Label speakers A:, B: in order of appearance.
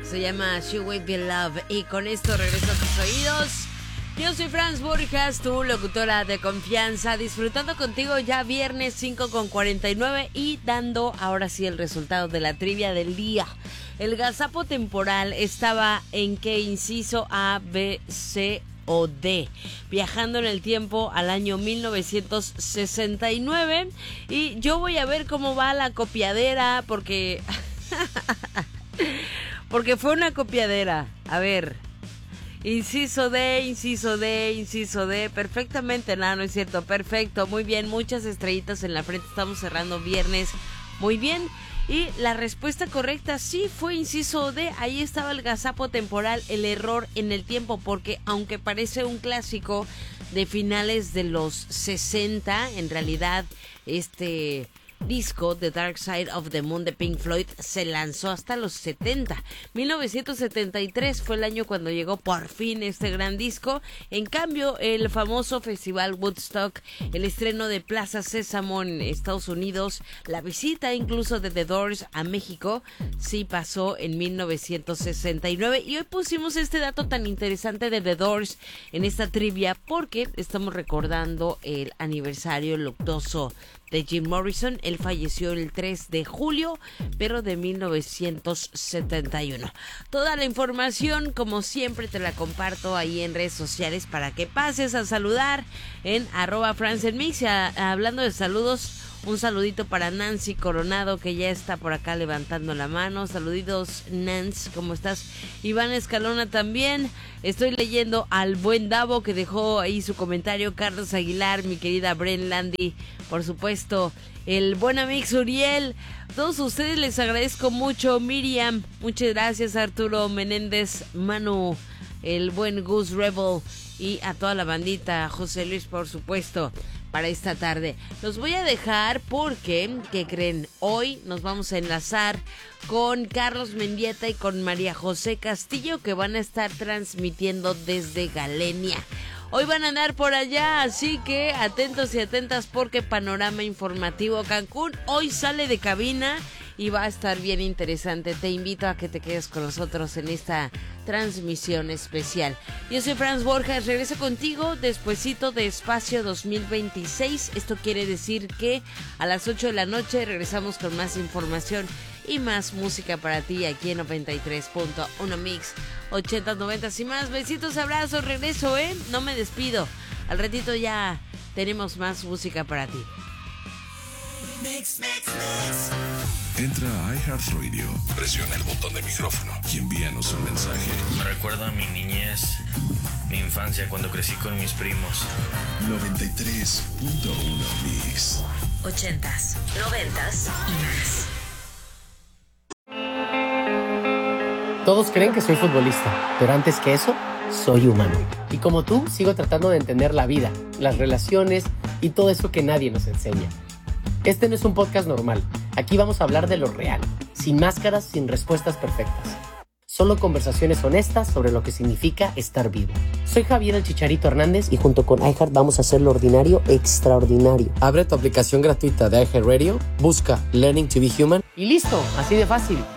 A: Se llama She Will Be Love. Y con esto regreso a tus oídos. Yo soy Franz Borjas, tu locutora de confianza, disfrutando contigo ya viernes 5:49 y dando ahora sí el resultado de la trivia del día. El gazapo temporal estaba en qué inciso: A, B, C o D. Viajando en el tiempo al año 1969. Y yo voy a ver cómo va la copiadera porque fue una copiadera. A ver. Inciso D, inciso D, inciso D. Perfectamente, no es cierto. Perfecto, muy bien. Muchas estrellitas en la frente. Estamos cerrando viernes. Muy bien. Y la respuesta correcta sí fue inciso D. Ahí estaba el gazapo temporal, el error en el tiempo. Porque aunque parece un clásico de finales de los 60, en realidad este disco The Dark Side of the Moon de Pink Floyd se lanzó hasta los 70. 1973 fue el año cuando llegó por fin este gran disco. En cambio, el famoso festival Woodstock, el estreno de Plaza Sésamo en Estados Unidos, la visita incluso de The Doors a México, sí pasó en 1969. Y hoy pusimos este dato tan interesante de The Doors en esta trivia porque estamos recordando el aniversario luctuoso de Jim Morrison. Él falleció el 3 de julio, pero de 1971. Toda la información, como siempre, te la comparto ahí en redes sociales para que pases a saludar en @FranzEnMix. Hablando de saludos, un saludito para Nancy Coronado, que ya está por acá levantando la mano. Saluditos, Nancy, ¿cómo estás? Iván Escalona también. Estoy leyendo al buen Davo, que dejó ahí su comentario. Carlos Aguilar, mi querida Bren Landy, por supuesto. El buen Amix Uriel. Todos ustedes les agradezco mucho. Miriam, muchas gracias. Arturo Menéndez, Manu, el buen Gus Rebel y a toda la bandita. José Luis, por supuesto, para esta tarde. Los voy a dejar porque, ¿qué creen? Hoy nos vamos a enlazar con Carlos Mendieta y con María José Castillo, que van a estar transmitiendo desde Galenia. Hoy van a andar por allá, así que atentos y atentas porque Panorama Informativo Cancún hoy sale de cabina y va a estar bien interesante. Te invito a que te quedes con nosotros en esta transmisión especial. Yo soy Franz Borjas, regreso contigo despuesito de Espacio 2026. Esto quiere decir que a las 8 de la noche regresamos con más información y más música para ti aquí en 93.1 Mix 80, 90 y más. Besitos, abrazos, regreso, no me despido. Al ratito ya tenemos más música para ti.
B: Mix, mix, mix.
C: Entra a iHeartRadio, presiona el botón de micrófono y envíanos un mensaje.
D: Me recuerda a mi niñez, mi infancia cuando crecí con mis primos.
C: 93.1 Mix
B: 80s, 90s y más.
E: Todos creen que soy futbolista, pero antes que eso, soy humano. Y como tú, sigo tratando de entender la vida, las relaciones y todo eso que nadie nos enseña. Este no es un podcast normal. Aquí vamos a hablar de lo real, sin máscaras, sin respuestas perfectas. Solo conversaciones honestas sobre lo que significa estar vivo. Soy Javier el Chicharito Hernández y junto con iHeart vamos a hacer lo ordinario extraordinario. Abre tu aplicación gratuita de iHeartRadio, busca Learning to be Human y listo, así de fácil.